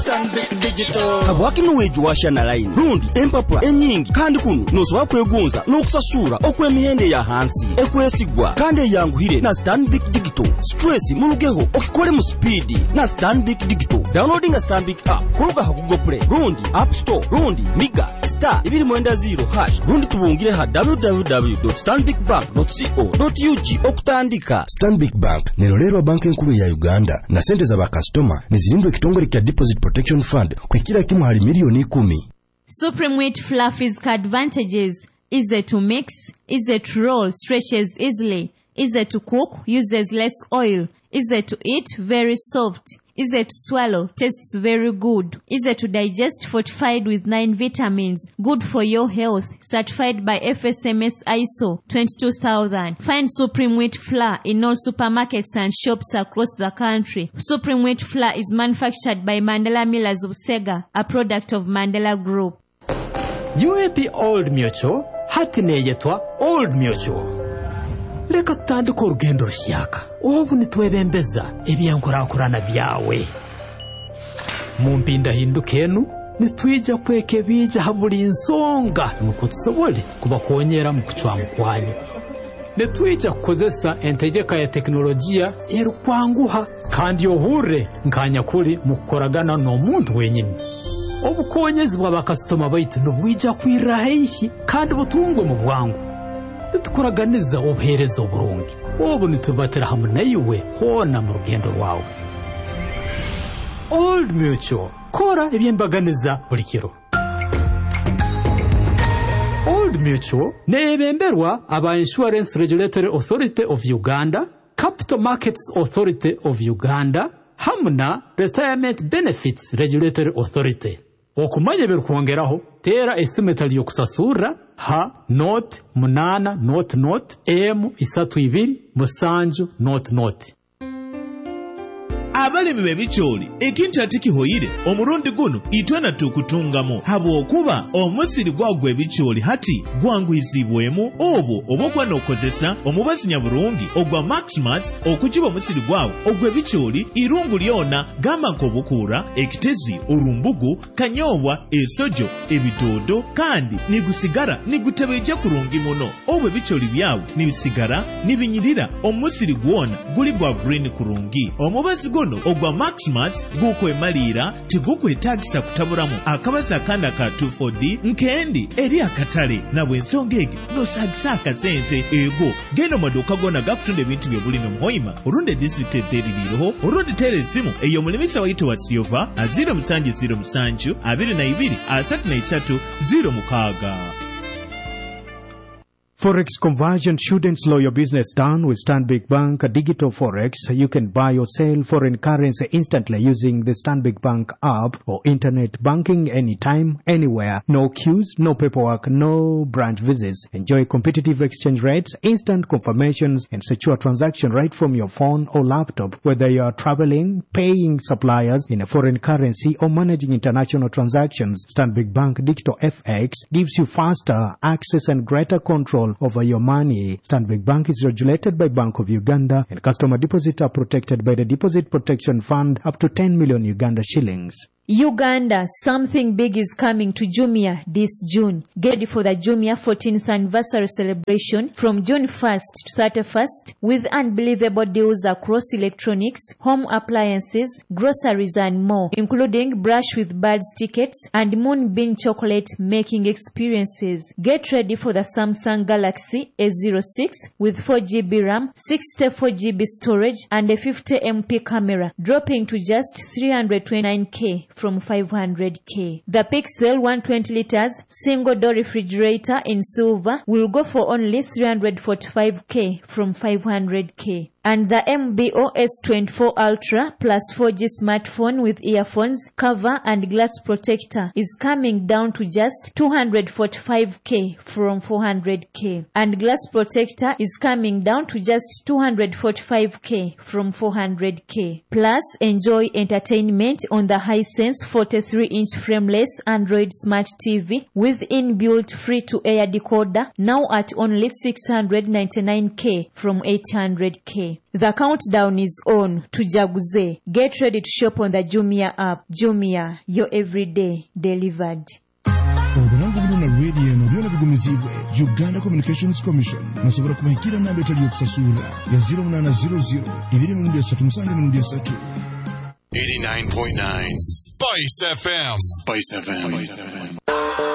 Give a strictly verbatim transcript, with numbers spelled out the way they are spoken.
Stanbic Digital kabwaki nuweju washana line rundi empapula enyingi kandi kuno nosobola kwegonza n'okusasura okw'emihende ya hansi ekwesigwa kandi eyanguhire na Stanbic Digital stress mulugeho okikole mu speed na Stanbic Digital downloading a Stanbic app kuluga ha Google Play rundi App Store rundi miga star ibiri mwenda zero hash rundi tubungire ha w w w dot stanbic bank dot co dot u g okutandika. Stanbic Bank nerolero banki enkulu ya Uganda na sente za bakastoma nizirindwe kitongole kya Deposit Protection Fund kwekira kimu hali milioni kumi. Supreme Wheat Fluff is advantages. Easy to mix, easy to roll, stretches easily, easy to cook, uses less oil, easy to eat, very soft, easy to swallow, tastes very good, easy to digest, fortified with nine vitamins, good for your health, certified by F S M S I S O twenty-two thousand. Find Supreme Wheat Flour in all supermarkets and shops across the country. Supreme Wheat Flour is manufactured by Mandela Millers of Sega, a product of Mandela Group. U A P Old Mutual, hati neyetwa Old Mutual. Leka tutandika urugendo rushyaka ubu nitwebembeza ebyankurankurana byawe mu mpinda hindukenu nitwija kweke bija haburi insonga nuko tusobole kuba konyera mu kucwanga kwanyu nitwija kukozesa entegeka ya teknolojia erukwanguha kandi yohure nkanya kuri mu kukoragana n'omuntu wenyine obukonyezi bw'abakastoma baitu nubwija kwirahishi kandi butungwe mu bwangu tukuraganiza obuherezo burungi obu nitubatera hamwe nayiwe hona mu rugendo rwawe. Old Mutual kora ebyembaganiza buli kiro. Old Mutual nebemberwa aba Insurance Regulatory Authority of Uganda, Capital Markets Authority of Uganda hamwe na Retirement Benefits Regulatory Authority. Okumanya birukwongeraho tera esimetali yokusasura ha note munana note note m isatu ibiri musanju note note. Abalimi bebicholi ekintu atikihoyire omurundi guno itwena tukutungamu habo okuba omusiri gwagwe bicholi hati gwangwizibwemu obo obokwa nokozesa omubazi nyaburungi ogwa Maximus okukiba omusiri gwawo ogwe bicholi irungu lyona gama kobukura ekitezi urumbugu kanyobwa esojo ebitodo kandi nigusigara nigutebeje kurungi muno obwe bicholi byawo nibisigara nibinyirira omusiri gwona guli gwa green kurungi omubazi gono ogwa Maximus gukwemalira tigukwetagisa kutaburamu akabaza akanda ka two four D nkendi eri akatale na bwensongege nosagisa akasente ego geno maduka gona gakutunde bintu byobulimi muhoima urunde district ezeririroho urundi telesimu eyo mulimisa waito wa Silva azira musanju zero musanju abiri na ibiri asatu na isatu zero mukaga. Forex conversion shouldn't slow your business down with Stanbic Bank Digital Forex. You can buy or sell foreign currency instantly using the Stanbic Bank app or internet banking anytime, anywhere. No queues, no paperwork, no branch visits. Enjoy competitive exchange rates, instant confirmations, and secure transaction right from your phone or laptop. Whether you are traveling, paying suppliers in a foreign currency, or managing international transactions, Stanbic Bank Digital F X gives you faster access and greater control over your money. Stanbic Bank is regulated by Bank of Uganda, and customer deposits are protected by the Deposit Protection Fund up to ten million Uganda shillings. Uganda, something big is coming to Jumia this June. Get ready for the Jumia fourteenth anniversary celebration from June first to thirty-first with unbelievable deals across electronics, home appliances, groceries and more, including Brush with Birds tickets and Moonbeam chocolate making experiences. Get ready for the Samsung Galaxy A zero six with four gigabytes RAM, sixty-four gigabytes storage and a fifty megapixel camera, dropping to just three hundred twenty-nine thousand from five hundred thousand. The Pixel one hundred twenty liters single door refrigerator in silver will go for only three hundred forty-five thousand from five hundred thousand. And the M B O S twenty-four Ultra plus four G smartphone with earphones, cover and glass protector is coming down to just two hundred forty-five thousand from four hundred thousand. And glass protector is coming down to just two hundred forty-five thousand from four hundred thousand. Plus, enjoy entertainment on the Hisense forty-three inch frameless Android Smart T V with inbuilt free-to-air decoder now at only six hundred ninety-nine thousand from eight hundred thousand. January. The countdown is on to Jaguze. Get ready to shop on the Jumia app. Jumia, your everyday delivered. Oburangu buno na radio no byona bigumizibwe Uganda Communications Commission nasobora kumahikira namba etali yokusasula ya zero nine zero zero ibiri mu ndiyo satu musange mu ndiyo satu. eighty-nine point nine Spice F M. Spice F M.